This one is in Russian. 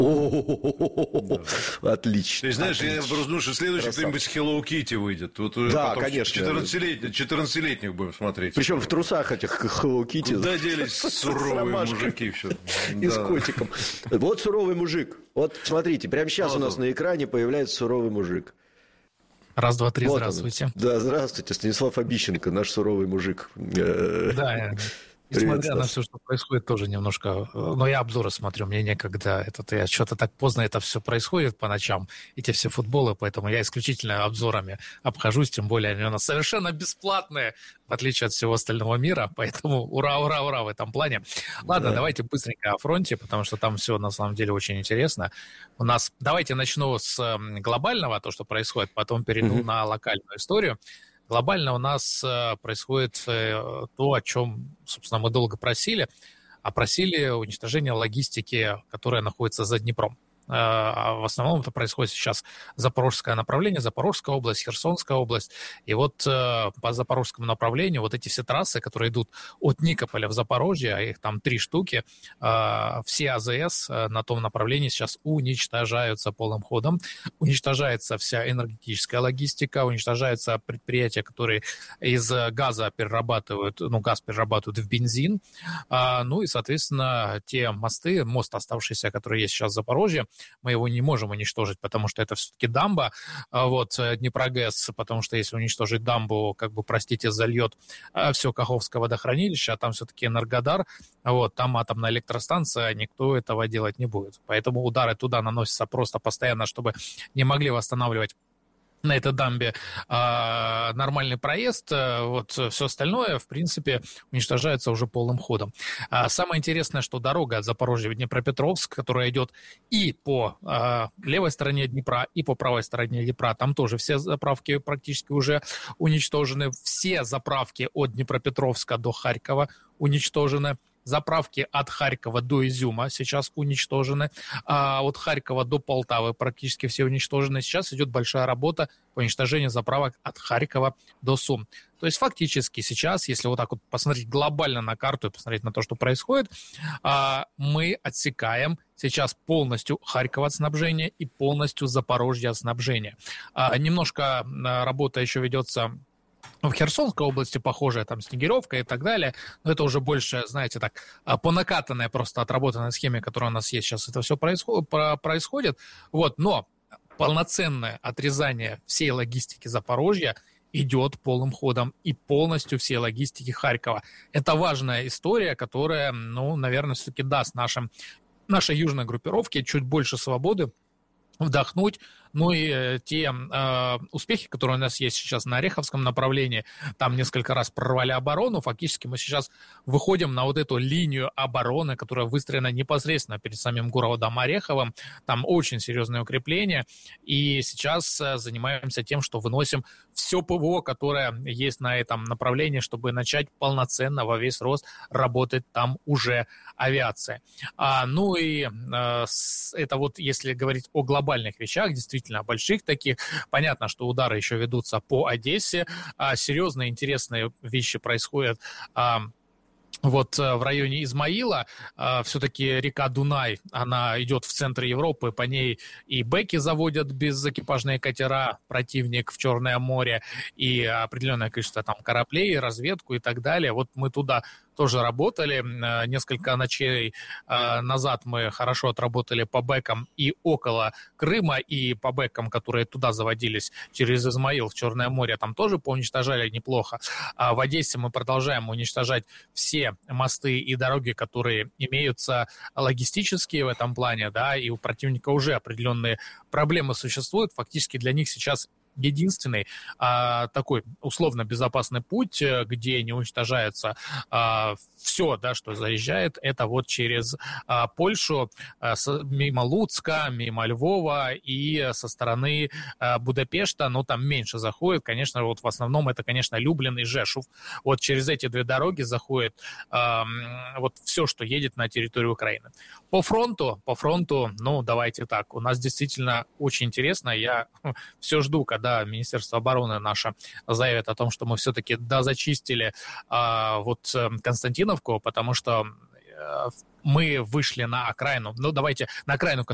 Да. Отлично. То есть, знаешь, я Отлично. просто думаю, что следующий кто-нибудь с Hello Kitty выйдет. Вот Да, потом конечно. 14-летних будем смотреть. Причем в трусах этих Hello Kitty. Куда делись суровые мужики все? И с котиком. Вот суровый мужик. Вот смотрите, прямо сейчас у нас на экране появляется суровый мужик. Раз, два, три, Вот здравствуйте. Он. Да, здравствуйте, Станислав Обищенко, наш суровый мужик. Да, несмотря на все, что происходит, тоже немножко... Но я обзоры смотрю, мне некогда. Я что-то так поздно это все происходит по ночам, эти все футболы, поэтому я исключительно обзорами обхожусь, тем более они у нас совершенно бесплатные, в отличие от всего остального мира, поэтому ура, ура, ура в этом плане. Ладно, давайте быстренько о фронте, потому что там все на самом деле очень интересно. У нас... Давайте начну с глобального, то, что происходит, потом перейду на локальную историю. Глобально у нас происходит то, о чем, собственно, мы долго просили, а просили уничтожение логистики, которая находится за Днепром. В основном это происходит сейчас Запорожское направление, Запорожская область, Херсонская область. И вот по запорожскому направлению вот эти все трассы, которые идут от Никополя в Запорожье, а их там 3 штуки, все АЗС на том направлении сейчас уничтожаются полным ходом. Уничтожается вся энергетическая логистика, уничтожаются предприятия, которые из газа перерабатывают, газ перерабатывают в бензин. Ну и, соответственно, те мосты, мост оставшийся, который есть сейчас в Запорожье, мы его не можем уничтожить, потому что это все-таки дамба, Днепрогэс, потому что если уничтожить дамбу, простите, зальет все Каховское водохранилище, а там все-таки Энергодар, там атомная электростанция, никто этого делать не будет. Поэтому удары туда наносятся просто постоянно, чтобы не могли восстанавливать на этой дамбе нормальный проезд, все остальное, в принципе, уничтожается уже полным ходом. Самое интересное, что дорога от Запорожья в Днепропетровск, которая идет и по левой стороне Днепра, и по правой стороне Днепра, там тоже все заправки практически уже уничтожены, все заправки от Днепропетровска до Харькова уничтожены. Заправки от Харькова до Изюма сейчас уничтожены, а от Харькова до Полтавы практически все уничтожены. Сейчас идет большая работа по уничтожению заправок от Харькова до Сум. То есть фактически сейчас, если вот так вот посмотреть глобально на карту и посмотреть на то, что происходит, мы отсекаем сейчас полностью Харьков от снабжения и полностью Запорожье от снабжения. Немножко работа еще ведется в Херсонской области, похожая, там, Снегиревка и так далее, но это уже больше, знаете, так, по накатанной просто отработанной схеме, которая у нас есть сейчас, это все происходит, но полноценное отрезание всей логистики Запорожья идет полным ходом и полностью всей логистики Харькова. Это важная история, которая, наверное, все-таки даст нашей южной группировке чуть больше свободы вдохнуть, и те успехи, которые у нас есть сейчас на Ореховском направлении, там несколько раз прорвали оборону, фактически мы сейчас выходим на вот эту линию обороны, которая выстроена непосредственно перед самим городом Ореховым, там очень серьезные укрепления, и сейчас занимаемся тем, что выносим все ПВО, которое есть на этом направлении, чтобы начать полноценно во весь рост работать там уже авиация. Это вот если говорить о глобальных вещах, действительно больших таких, понятно, что удары еще ведутся по Одессе, серьезные интересные вещи происходят в районе Измаила. Все-таки река Дунай, она идет в центре Европы, по ней и бэки заводят безэкипажные катера, противник в Черное море, и определенное количество там кораблей, разведку и так далее. Вот мы туда тоже работали. Несколько ночей назад мы хорошо отработали по бэкам и около Крыма, и по бэкам, которые туда заводились через Измаил в Черное море, там тоже поуничтожали неплохо. В Одессе мы продолжаем уничтожать все мосты и дороги, которые имеются логистические в этом плане, да, и у противника уже определенные проблемы существуют. Фактически для них сейчас единственный такой условно безопасный путь, где не уничтожается все, да, что заезжает, это вот через Польшу, мимо Луцка, мимо Львова и со стороны Будапешта, но там меньше заходит, конечно, вот в основном это, конечно, Люблин и Жешув. Вот через эти 2 дороги заходит вот все, что едет на территорию Украины. По фронту, давайте так, у нас действительно очень интересно, я все жду, когда Министерство обороны наше заявит о том, что мы все-таки дозачистили Константиновку, потому что мы вышли на окраину, давайте на окраину